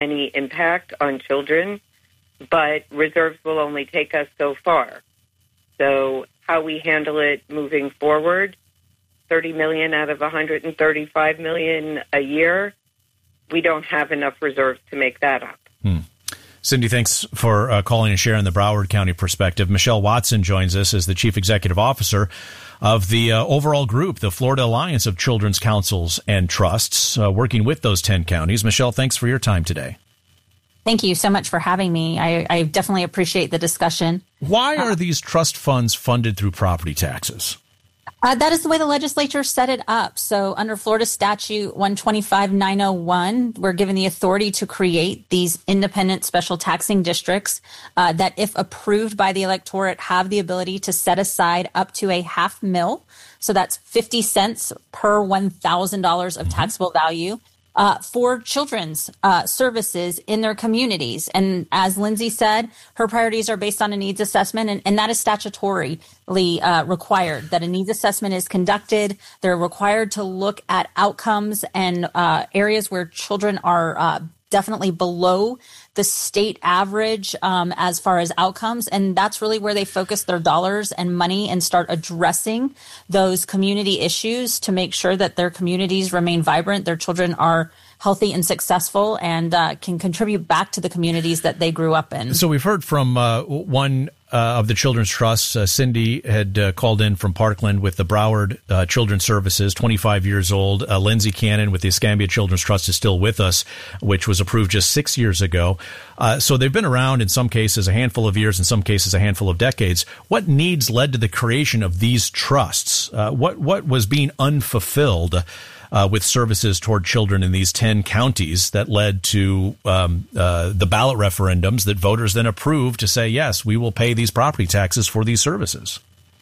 any impact on children, but reserves will only take us so far. So how we handle it moving forward, $30 million out of $135 million a year, we don't have enough reserves to make that up. Cindy, thanks for calling and sharing the Broward County perspective. Michelle Watson joins us as the Chief Executive Officer of the overall group, the Florida Alliance of Children's Councils and Trusts, working with those 10 counties. Michelle, thanks for your time today. Thank you so much for having me. I definitely appreciate the discussion. Why are these trust funds funded through property taxes? That is the way the legislature set it up. So under Florida Statute 125-901, we're given the authority to create these independent special taxing districts that, if approved by the electorate, have the ability to set aside up to a $0.5 mil. So that's 50 cents per $1,000 of taxable value for children's services in their communities. And as Lindsay said, her priorities are based on a needs assessment, and that is statutorily required, that a needs assessment is conducted. They're required to look at outcomes and areas where children are definitely below the state average as far as outcomes. And that's really where they focus their dollars and money and start addressing those community issues to make sure that their communities remain vibrant, their children are healthy and successful, and can contribute back to the communities that they grew up in. So we've heard from one of the Children's Trusts. Cindy had called in from Parkland with the Broward Children's Services, 25 years old. Lindsay Cannon with the Escambia Children's Trust is still with us, which was approved just 6 years ago. So they've been around in some cases a handful of years, in some cases a handful of decades. What needs led to the creation of these trusts? What was being unfulfilled with services toward children in these 10 counties that led to the ballot referendums that voters then approved to say, yes, we will pay these property taxes for these services?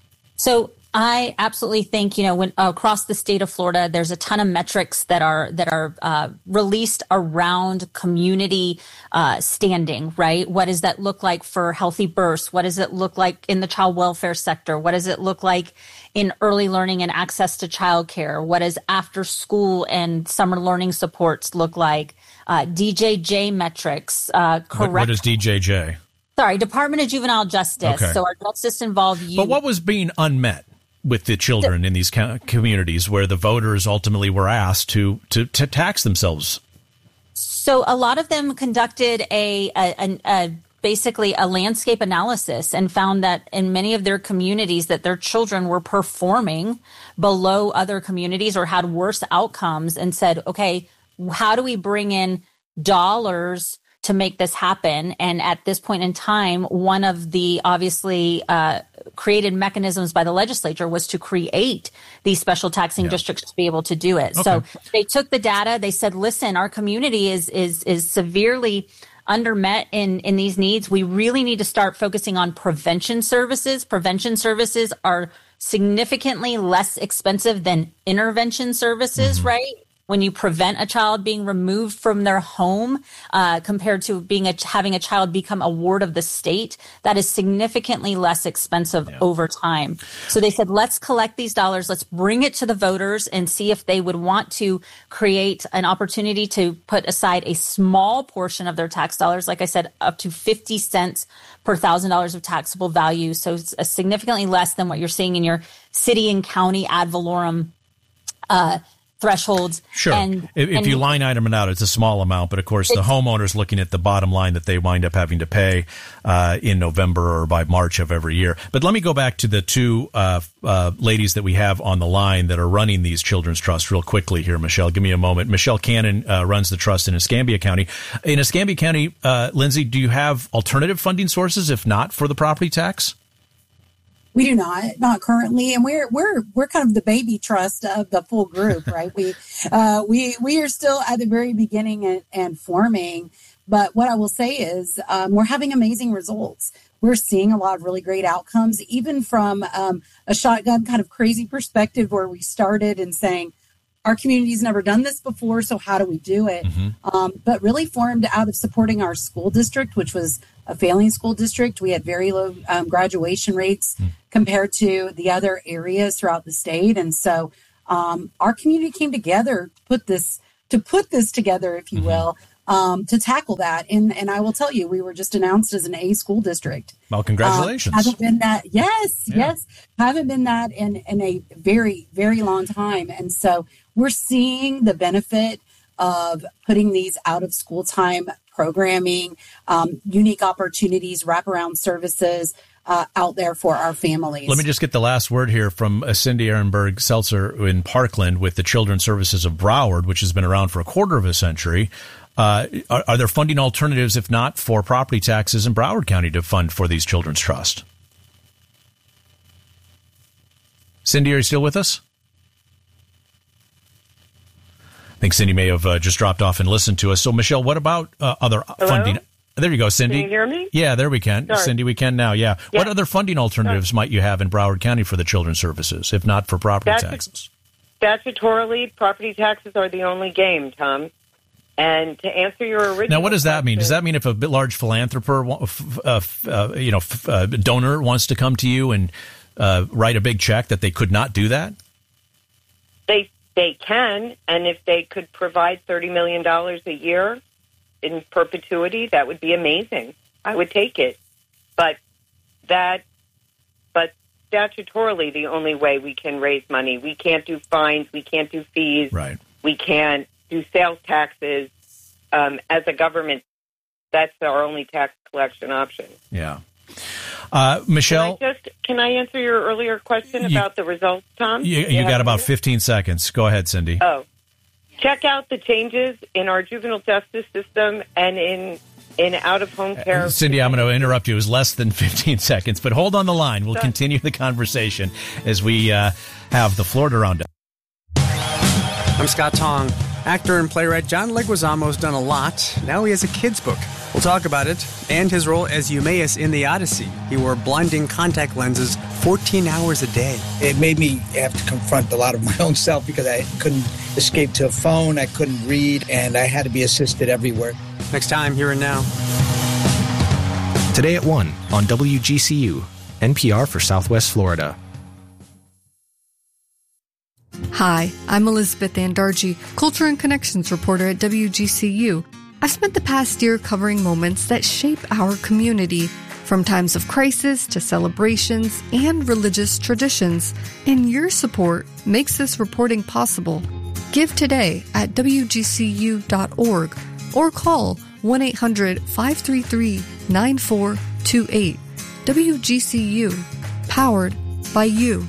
So I absolutely think, when across the state of Florida, there's a ton of metrics that are released around community standing, right? What does that look like for healthy births? What does it look like in the child welfare sector? What does it look like in early learning and access to childcare? What does after school and summer learning supports look like? DJJ metrics, correct? What is DJJ? Sorry, Department of Juvenile Justice. Okay. So our justice involved youth. But what was being unmet with the children in these communities where the voters ultimately were asked to tax themselves? So a lot of them conducted basically a landscape analysis and found that in many of their communities that their children were performing below other communities or had worse outcomes, and said, okay, how do we bring in dollars to make this happen? And at this point in time, one of the obviously created mechanisms by the legislature was to create these special taxing districts to be able to do it. Okay. So they took the data. They said, listen, our community is severely undermet in these needs. We really need to start focusing on prevention services. Prevention services are significantly less expensive than intervention services, right? When you prevent a child being removed from their home compared to having a child become a ward of the state, that is significantly less expensive over time. So they said, let's collect these dollars, let's bring it to the voters and see if they would want to create an opportunity to put aside a small portion of their tax dollars, like I said, up to 50 cents per $1,000 of taxable value. So it's significantly less than what you're seeing in your city and county ad valorem thresholds. Sure. If you line item it out, it's a small amount, but of course the homeowner's looking at the bottom line that they wind up having to pay in November or by March of every year. But let me go back to the two ladies that we have on the line that are running these children's trusts real quickly here, Michelle. Give me a moment. Michelle Cannon runs the trust in Escambia County. In Escambia County, Lindsay, do you have alternative funding sources, if not for the property tax? We do not currently, and we're kind of the baby trust of the full group, right? We are still at the very beginning and forming. But what I will say is, we're having amazing results. We're seeing a lot of really great outcomes, even from a shotgun kind of crazy perspective, where we started and saying, our community's never done this before, so how do we do it? But really formed out of supporting our school district, which was a failing school district. We had very low graduation rates compared to the other areas throughout the state. And so our community came together to put this together, if you will. to tackle that. And I will tell you, we were just announced as an A school district. Well, congratulations. Haven't been that. Yes. Haven't been that in a very, very long time. And so we're seeing the benefit of putting these out of school time programming, unique opportunities, wraparound services out there for our families. Let me just get the last word here from Cindy Ehrenberg Seltzer in Parkland with the Children's Services of Broward, which has been around for a quarter of a century. Are there funding alternatives, if not for property taxes in Broward County, to fund for these children's trusts? Cindy, are you still with us? I think Cindy may have just dropped off and listened to us. So, Michelle, what about other funding? There you go, Cindy. Can you hear me? Yeah, there we can. Sorry. Cindy, we can now, yeah. What other funding alternatives might you have in Broward County for the children's services, if not for property taxes? Statutorily, property taxes are the only game, Tom. And to answer your original Now, what does that mean? question, Does that mean if a large philanthropist, donor wants to come to you and write a big check that they could not do that? They can, and if they could provide $30 million a year in perpetuity, that would be amazing. I would take it. But statutorily, the only way we can raise money, we can't do fines, we can't do fees, right? We can't do sales taxes. As a government, that's our only tax collection option. Yeah. Michelle? Can I answer your earlier question about the results, Tom? You got about 15 seconds. Go ahead, Cindy. Oh. Check out the changes in our juvenile justice system and in out-of-home care. Cindy, I'm going to interrupt you. It was less than 15 seconds, but hold on the line. We'll continue the conversation as we have the Florida Roundup. I'm Scott Tong. Actor and playwright John Leguizamo's done a lot. Now he has a kid's book. We'll talk about it and his role as Eumaeus in the Odyssey. He wore blinding contact lenses 14 hours a day. It made me have to confront a lot of my own self because I couldn't escape to a phone, I couldn't read, and I had to be assisted everywhere. Next time, Here and Now. Today at 1 on WGCU, NPR for Southwest Florida. Hi, I'm Elizabeth Andarji, Culture and Connections reporter at WGCU. I've spent the past year covering moments that shape our community, from times of crisis to celebrations and religious traditions. And your support makes this reporting possible. Give today at WGCU.org or call 1-800-533-9428. WGCU, powered by you.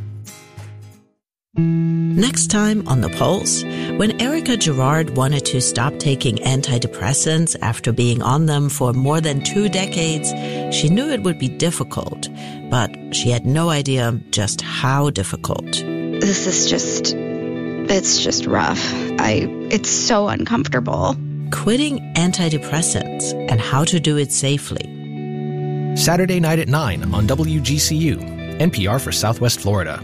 Next time on The Pulse, when Erica Gerard wanted to stop taking antidepressants after being on them for more than 2 decades, she knew it would be difficult, but she had no idea just how difficult. This is it's just rough. It's so uncomfortable. Quitting antidepressants and how to do it safely. Saturday night at 9 on WGCU, NPR for Southwest Florida.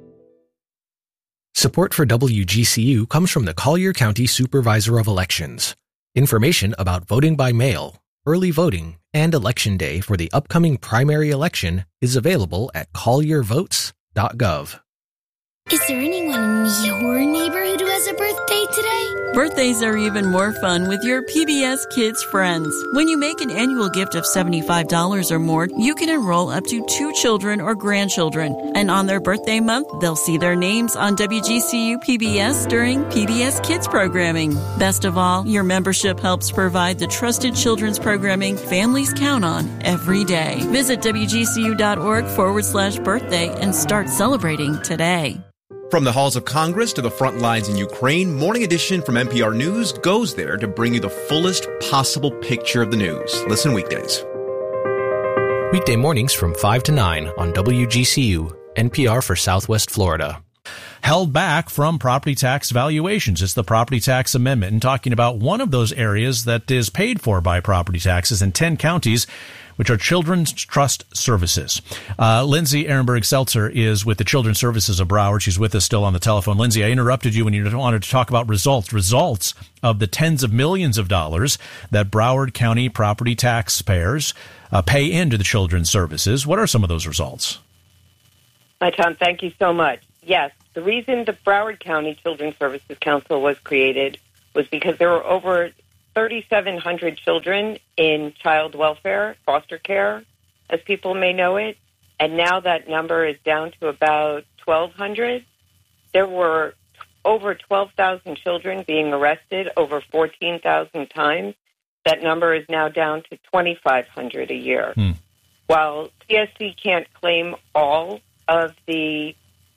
Support for WGCU comes from the Collier County Supervisor of Elections. Information about voting by mail, early voting, and Election Day for the upcoming primary election is available at colliervotes.gov. Is there anyone in your neighborhood who has a birthday today? Birthdays are even more fun with your PBS Kids friends. When you make an annual gift of $75 or more, you can enroll up to 2 children or grandchildren. And on their birthday month, they'll see their names on WGCU PBS during PBS Kids programming. Best of all, your membership helps provide the trusted children's programming families count on every day. Visit WGCU.org/birthday and start celebrating today. From the halls of Congress to the front lines in Ukraine, Morning Edition from NPR News goes there to bring you the fullest possible picture of the news. Listen weekdays. Weekday mornings from 5 to 9 on WGCU, NPR for Southwest Florida. Held back from property tax valuations. It's the property tax amendment, and talking about one of those areas that is paid for by property taxes in 10 counties, which are Children's Trust Services. Lindsay Ehrenberg Seltzer is with the Children's Services of Broward. She's with us still on the telephone. Lindsay, I interrupted you when you wanted to talk about results of the tens of millions of dollars that Broward County property taxpayers pay into the Children's Services. What are some of those results? Hi, Tom. Thank you so much. Yes, the reason the Broward County Children's Services Council was created was because there were over 3,700 children in child welfare, foster care, as people may know it, and now that number is down to about 1,200. There were over 12,000 children being arrested over 14,000 times. That number is now down to 2,500 a year. While CSC can't claim all of the,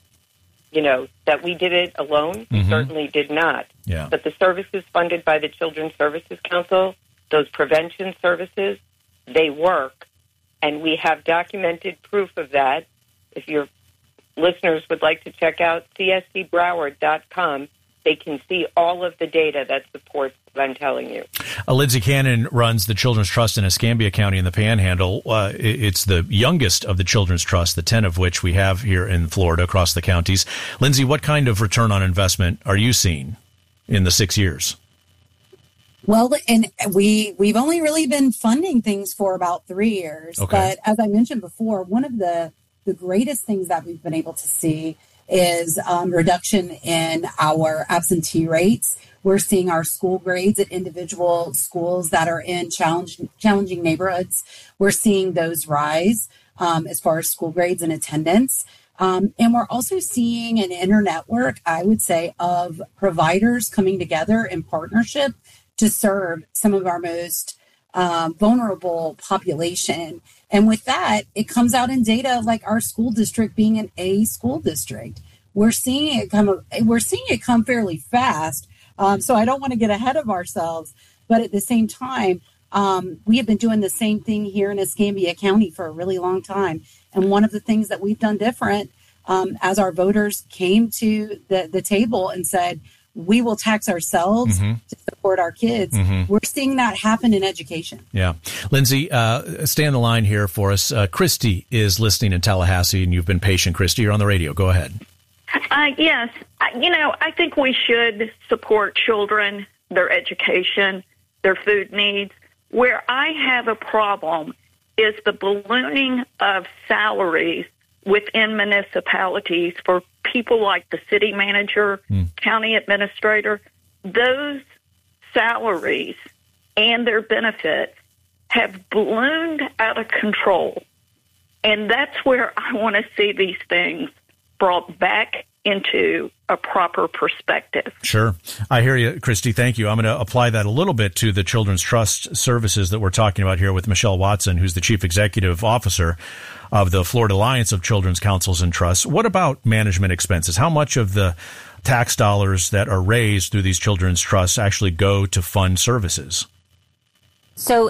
that we did it alone, we certainly did not. Yeah. But the services funded by the Children's Services Council, those prevention services, they work. And we have documented proof of that. If your listeners would like to check out cscbroward.com, they can see all of the data that supports what I'm telling you. Lindsay Cannon runs the Children's Trust in Escambia County in the Panhandle. It's the youngest of the Children's Trust, the 10 of which we have here in Florida across the counties. Lindsay, what kind of return on investment are you seeing in the 6 years? Well, and we've only really been funding things for about 3 years. Okay. But as I mentioned before, one of the greatest things that we've been able to see is reduction in our absentee rates. We're seeing our school grades at individual schools that are in challenging neighborhoods. We're seeing those rise as far as school grades and attendance. And we're also seeing an internetwork, I would say, of providers coming together in partnership to serve some of our most vulnerable population. And with that, it comes out in data like our school district being an A school district. We're seeing it come fairly fast. So I don't want to get ahead of ourselves, but at the same time, we have been doing the same thing here in Escambia County for a really long time. And one of the things that we've done different, as our voters came to the table and said, we will tax ourselves to support our kids. We're seeing that happen in education. Yeah. Lindsay, stay on the line here for us. Christy is listening in Tallahassee, and you've been patient. Christy, you're on the radio. Go ahead. Yes. I think we should support children, their education, their food needs. Where I have a problem is the ballooning of salaries within municipalities for people like the city manager, county administrator. Those salaries and their benefits have ballooned out of control. And that's where I want to see these things brought back into a proper perspective. Sure. I hear you, Christy. Thank you. I'm going to apply that a little bit to the Children's Trust services that we're talking about here with Michelle Watson, who's the Chief Executive Officer of the Florida Alliance of Children's Councils and Trusts. What about management expenses? How much of the tax dollars that are raised through these children's trusts actually go to fund services? So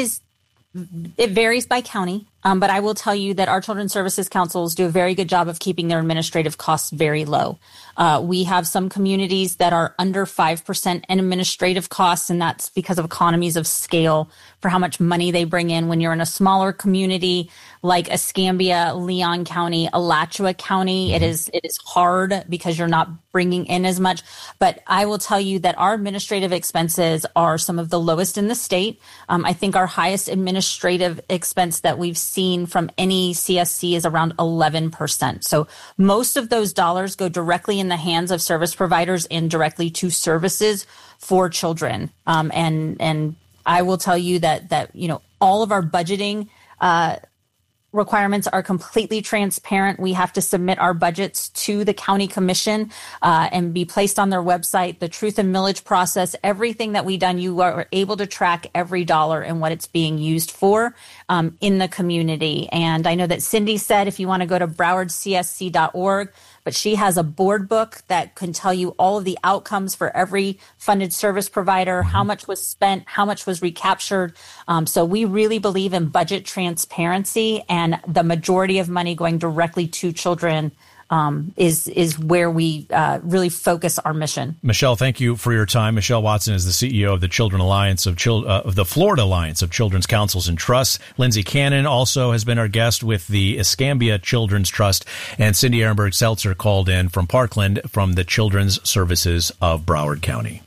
it varies by county, but I will tell you that our Children's Services Councils do a very good job of keeping their administrative costs very low. We have some communities that are under 5% in administrative costs, and that's because of economies of scale for how much money they bring in. When you're in a smaller community like Escambia, Leon County, Alachua County, it is hard because you're not bringing in as much. But I will tell you that our administrative expenses are some of the lowest in the state. I think our highest administrative expense that we've seen from any CSC is around 11%. So most of those dollars go directly in the hands of service providers and directly to services for children. And I will tell you that all of our budgeting requirements are completely transparent. We have to submit our budgets to the county commission and be placed on their website. The truth and millage process, everything that we've done, you are able to track every dollar and what it's being used for in the community. And I know that Cindy said if you want to go to browardcsc.org, but she has a board book that can tell you all of the outcomes for every funded service provider, how much was spent, how much was recaptured. So we really believe in budget transparency, and the majority of money going directly to children is where we really focus our mission. Michelle, thank you for your time. Michelle Watson is the CEO of the the Florida Alliance of Children's Councils and Trusts. Lindsay Cannon also has been our guest with the Escambia Children's Trust, and Cindy Ehrenberg Seltzer called in from Parkland from the Children's Services of Broward County.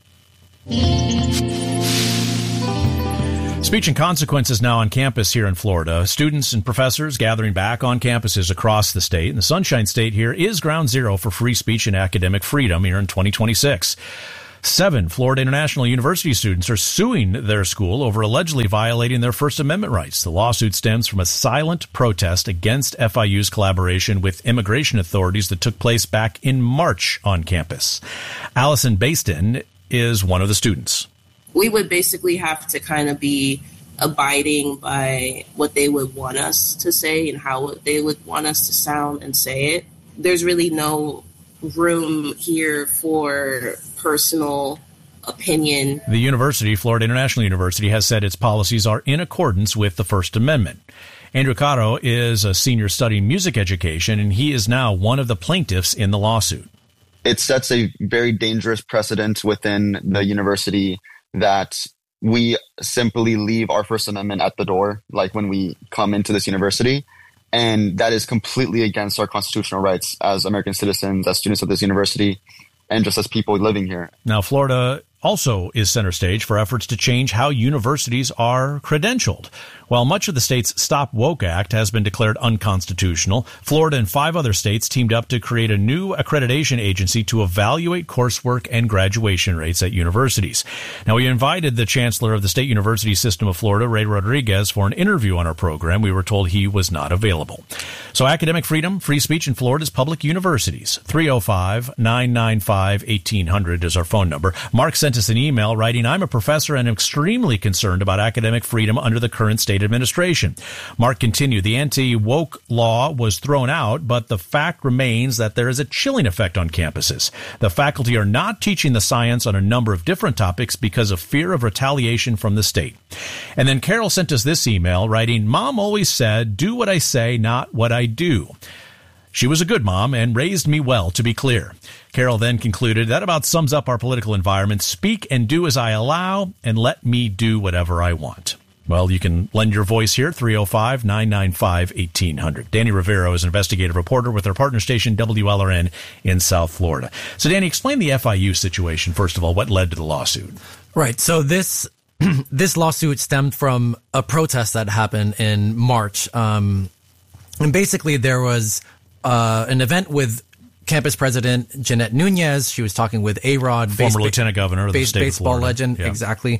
Speech and Consequences now on campus here in Florida. Students and professors gathering back on campuses across the state. And the Sunshine State here is ground zero for free speech and academic freedom here in 2026. 7 Florida International University students are suing their school over allegedly violating their First Amendment rights. The lawsuit stems from a silent protest against FIU's collaboration with immigration authorities that took place back in March on campus. Allison Baston is one of the students. We would basically have to kind of be abiding by what they would want us to say and how they would want us to sound and say it. There's really no room here for personal opinion. The university, Florida International University, has said its policies are in accordance with the First Amendment. Andrew Caro is a senior studying music education, and he is now one of the plaintiffs in the lawsuit. It sets a very dangerous precedent within the university that we simply leave our First Amendment at the door, like when we come into this university. And that is completely against our constitutional rights as American citizens, as students of this university, and just as people living here. Now, Florida also is center stage for efforts to change how universities are credentialed. While much of the state's Stop Woke Act has been declared unconstitutional, Florida and 5 other states teamed up to create a new accreditation agency to evaluate coursework and graduation rates at universities. Now, we invited the chancellor of the State University System of Florida, Ray Rodriguez, for an interview on our program. We were told he was not available. So academic freedom, free speech in Florida's public universities. 305-995-1800 is our phone number. Mark sent us an email writing, I'm a professor and extremely concerned about academic freedom under the current state administration. Mark continued, the anti-woke law was thrown out, but the fact remains that there is a chilling effect on campuses. The faculty are not teaching the science on a number of different topics because of fear of retaliation from the state. And then Carol sent us this email writing, Mom always said, do what I say, not what I do. She was a good mom and raised me well, to be clear. Carol then concluded, that about sums up our political environment. Speak and do as I allow, and let me do whatever I want. Well, you can lend your voice here, 305-995-1800. Danny Rivero is an investigative reporter with our partner station, WLRN, in South Florida. So, Danny, explain the FIU situation, first of all. What led to the lawsuit? Right. So this lawsuit stemmed from a protest that happened in March. And basically, there was an event with campus president Jeanette Nunez. She was talking with A-Rod, former lieutenant governor of the state of baseball Florida. Legend. Yeah. Exactly.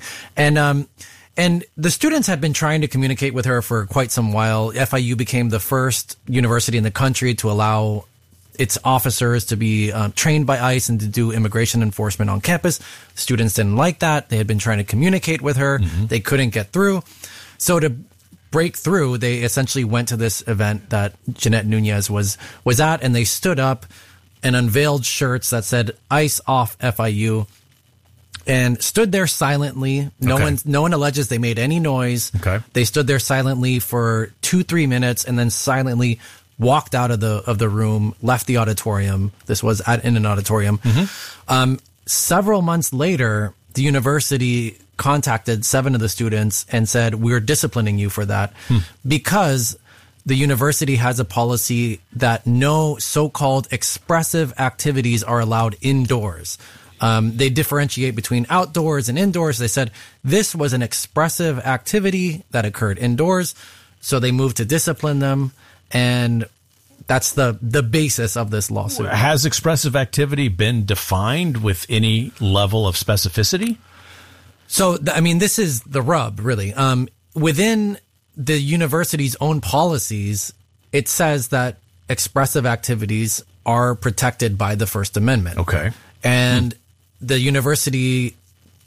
And the students had been trying to communicate with her for quite some while. FIU became the first university in the country to allow its officers to be trained by ICE and to do immigration enforcement on campus. Students didn't like that. They had been trying to communicate with her. Mm-hmm. They couldn't get through. So to break through, they essentially went to this event that Jeanette Nunez was at, and they stood up and unveiled shirts that said ICE off FIU. And stood there silently. No one alleges they made any noise. Okay. They stood there silently for 2-3 minutes and then silently walked out of the room, left the auditorium. This was in an auditorium. Mm-hmm. Several months later, the university contacted 7 of the students and said, we're disciplining you for that because the university has a policy that no so-called expressive activities are allowed indoors. They differentiate between outdoors and indoors. They said this was an expressive activity that occurred indoors, so they moved to discipline them, and that's the basis of this lawsuit. Has expressive activity been defined with any level of specificity? So, this is the rub, really. Within the university's own policies, it says that expressive activities are protected by the First Amendment. Okay. And the university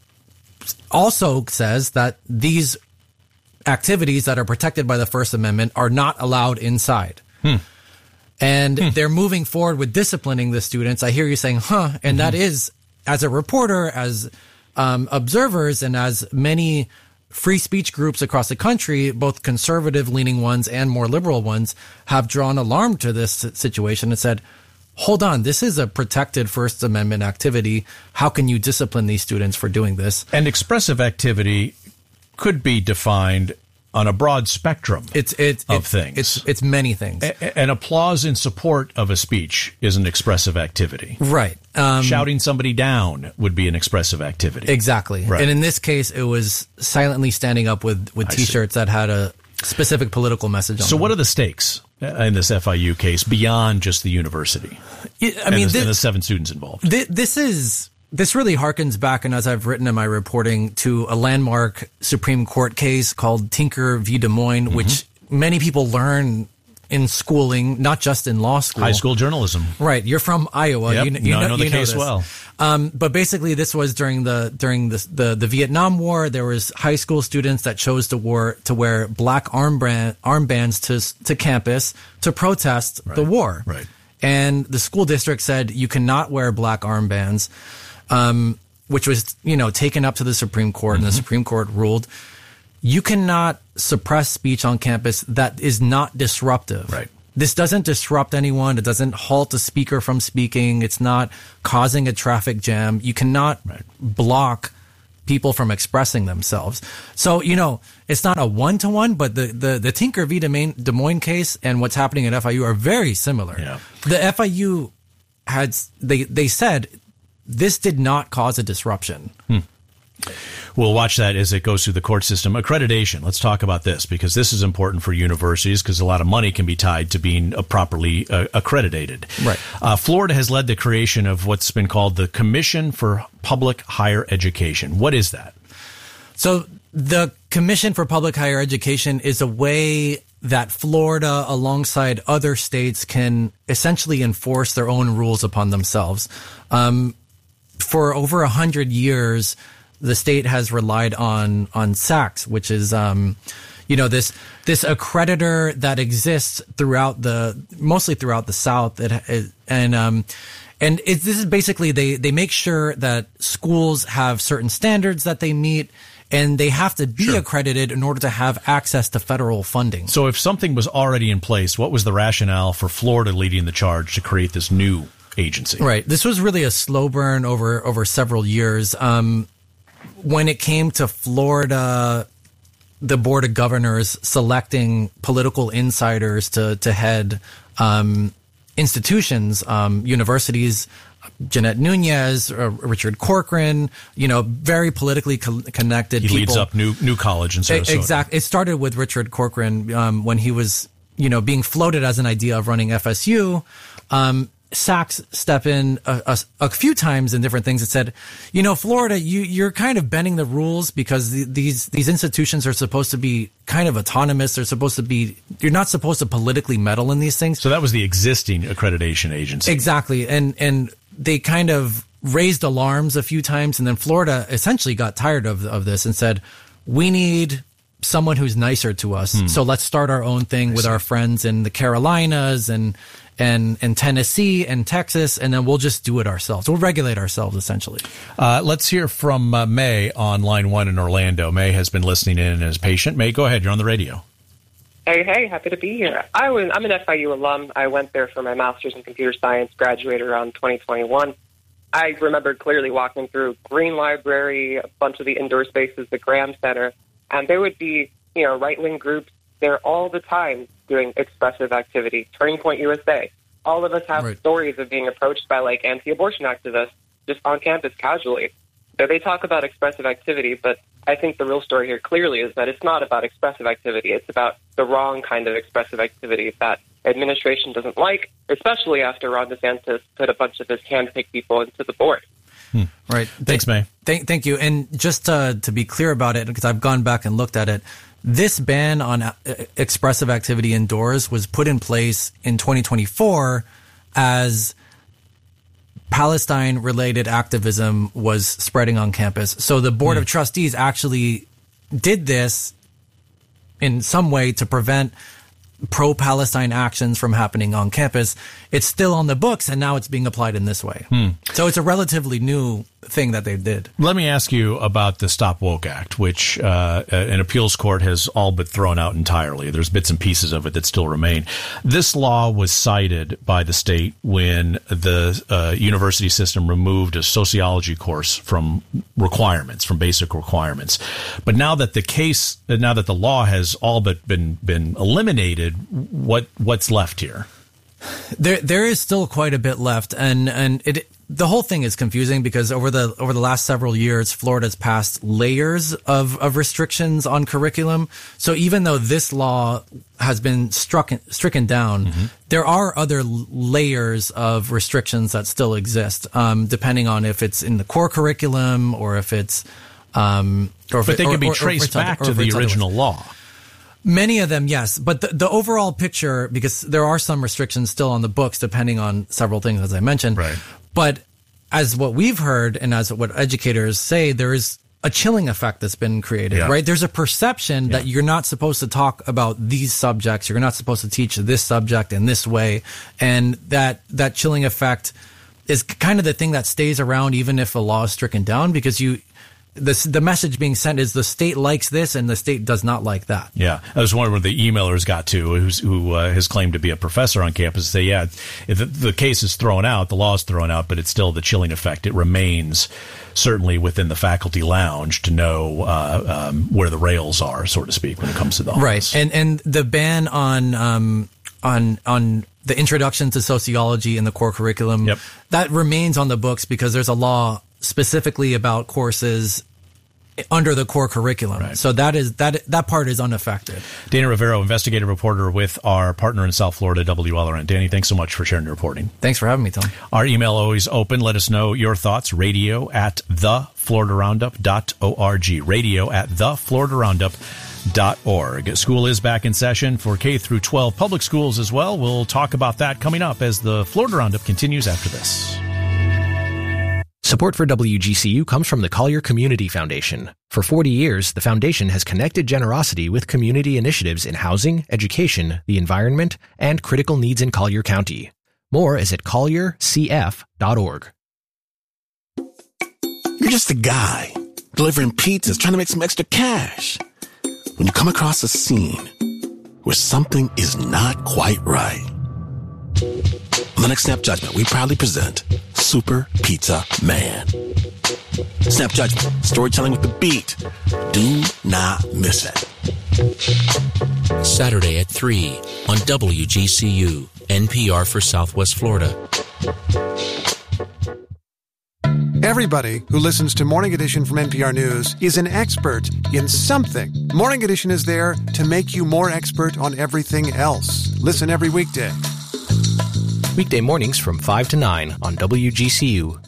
also says that these activities that are protected by the First Amendment are not allowed inside. And they're moving forward with disciplining the students. I hear you saying, and that is, as a reporter, as observers, and as many free speech groups across the country, both conservative-leaning ones and more liberal ones, have drawn alarm to this situation and said, hold on, this is a protected First Amendment activity. How can you discipline these students for doing this? And expressive activity could be defined on a broad spectrum of things. It's many things. An applause in support of a speech is an expressive activity. Right. Shouting somebody down would be an expressive activity. Exactly. Right. And in this case, it was silently standing up with T-shirts that had a specific political message on them. So what are the stakes in this FIU case beyond just the university? And the 7 students involved? This is this really harkens back, and as I've written in my reporting, to a landmark Supreme Court case called Tinker v. Des Moines, which many people learn in schooling, not just in law school. High school journalism. Right. You're from Iowa. Yep. You know the case this. well. But basically, this was during the Vietnam War. There was high school students that chose to wear black armbands to campus to protest the war. Right. And the school district said you cannot wear black armbands, which was taken up to the Supreme Court, and the Supreme Court ruled you cannot suppress speech on campus that is not disruptive. Right. This doesn't disrupt anyone. It doesn't halt a speaker from speaking. It's not causing a traffic jam. You cannot block people from expressing themselves. So, it's not a one-to-one, but the Tinker v. Des Moines case and what's happening at FIU are very similar. Yeah. The FIU they said this did not cause a disruption. We'll watch that as it goes through the court system. Accreditation. Let's talk about this, because this is important for universities, because a lot of money can be tied to being properly accredited. Right. Florida has led the creation of what's been called the Commission for Public Higher Education. What is that? So the Commission for Public Higher Education is a way that Florida, alongside other states, can essentially enforce their own rules upon themselves. For over 100 years, the state has relied on SACS, which is, this accreditor that exists mostly throughout the South. This is basically, they make sure that schools have certain standards that they meet, and they have to be accredited in order to have access to federal funding. So if something was already in place, what was the rationale for Florida leading the charge to create this new agency? Right. This was really a slow burn over several years. When it came to Florida, the Board of Governors selecting political insiders to head institutions, universities, Jeanette Nunez, Richard Corcoran, very politically connected people. He leads up New College in Sarasota. Exactly. It started with Richard Corcoran when he was, being floated as an idea of running FSU. SACS step in a few times in different things. It said, Florida, you're kind of bending the rules because these institutions are supposed to be kind of autonomous. You're not supposed to politically meddle in these things. So that was the existing accreditation agency. Exactly. And they kind of raised alarms a few times, and then Florida essentially got tired of this and said, we need someone who's nicer to us. So let's start our own thing with our friends in the Carolinas and Tennessee and Texas, and then we'll just do it ourselves. We'll regulate ourselves, essentially. Let's hear from May on line 1 in Orlando. May has been listening in as patient. May, go ahead. You're on the radio. Hey, happy to be here. I'm an FIU alum. I went there for my master's in computer science, graduated around 2021. I remember clearly walking through Green Library, a bunch of the indoor spaces, the Graham Center, and there would be, right-wing groups there all the time doing expressive activity. Turning Point USA. All of us have stories of being approached by anti-abortion activists just on campus casually. So they talk about expressive activity, but I think the real story here clearly is that it's not about expressive activity. It's about the wrong kind of expressive activity that administration doesn't like, especially after Ron DeSantis put a bunch of his hand-picked people into the board. Right. Thanks, May. Thank you. And just to be clear about it, because I've gone back and looked at it, this ban on expressive activity indoors was put in place in 2024 as Palestine-related activism was spreading on campus. So the Board of Trustees actually did this in some way to prevent pro-Palestine actions from happening on campus. It's still on the books, and now it's being applied in this way. So it's a relatively new thing that they did. Let me ask you about the Stop Woke Act, which an appeals court has all but thrown out entirely. There's bits and pieces of it that still remain. This law was cited by the state when the university system removed a sociology course from basic requirements. But now that the law has all but been eliminated, what's left here? There is still quite a bit left, and the whole thing is confusing because over the last several years, Florida's passed layers of restrictions on curriculum. So even though this law has been stricken down, there are other layers of restrictions that still exist, depending on if it's in the core curriculum or if it's but they can be traced back to the original law. Many of them, yes. But the overall picture, because there are some restrictions still on the books, depending on several things, as I mentioned. Right. But as what we've heard and as what educators say, there is a chilling effect that's been created, right? There's a perception that you're not supposed to talk about these subjects. You're not supposed to teach this subject in this way. And that chilling effect is kind of the thing that stays around even if a law is stricken down, because the message being sent is the state likes this and the state does not like that. Yeah. I was wondering where the emailer's got to, who has claimed to be a professor on campus, say, yeah, if the case is thrown out, the law is thrown out, but it's still the chilling effect. It remains certainly within the faculty lounge to know where the rails are, so to speak, when it comes to the office. Right. And the ban on the introduction to sociology in the core curriculum, that remains on the books because there's a law specifically about courses under the core curriculum. Right. So that part is unaffected. Dana Rivero, investigative reporter with our partner in South Florida, WLRN. Danny, thanks so much for sharing your reporting. Thanks for having me, Tom. Our email always open. Let us know your thoughts. radio@thefloridaroundup.org. radio@thefloridaroundup.org. School is back in session for K through 12 public schools as well. We'll talk about that coming up as the Florida Roundup continues after this. Support for WGCU comes from the Collier Community Foundation. For 40 years, the foundation has connected generosity with community initiatives in housing, education, the environment, and critical needs in Collier County. More is at colliercf.org. You're just a guy delivering pizzas, trying to make some extra cash, when you come across a scene where something is not quite right. On the next Snap Judgment, we proudly present Super Pizza Man. Snap Judgment, storytelling with the beat. Do not miss it. Saturday at 3 on WGCU, NPR for Southwest Florida. Everybody who listens to Morning Edition from NPR News is an expert in something. Morning Edition is there to make you more expert on everything else. Listen every weekday. Weekday mornings from 5 to 9 on WGCU